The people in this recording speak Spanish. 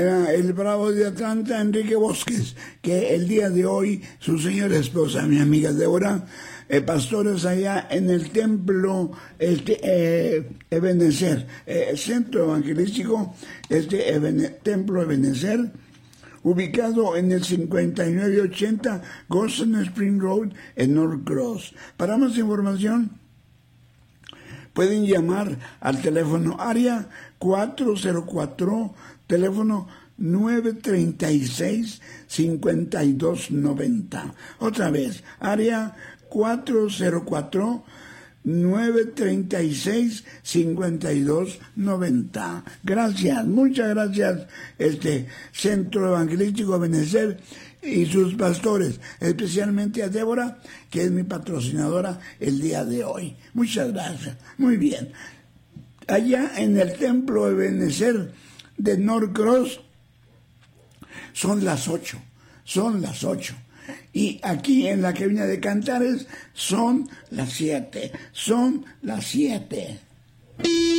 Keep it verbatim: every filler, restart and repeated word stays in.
El bravo de Atlanta, Enrique Bosques, que el día de hoy su señora esposa, mi amiga Débora, eh, pastores allá en el templo este, eh, Ebenezer, eh, centro evangelístico, este Ebene, templo Ebenezer, ubicado en el cincuenta y nueve ochenta Golden Spring Road en Norcross. Para más información, pueden llamar al teléfono área cuatro cero cuatro, teléfono nueve tres seis, cinco dos nueve cero. Otra vez, área cuatro cero cuatro, nueve tres seis, cinco dos nueve cero. Gracias, muchas gracias, este Centro Evangelístico Ebenezer y sus pastores, especialmente a Débora, que es mi patrocinadora el día de hoy. Muchas gracias. Muy bien. Allá en el templo Ebenezer de Norcross son las ocho, son las ocho. Y aquí en la cabina de Cantares son las siete, son las siete.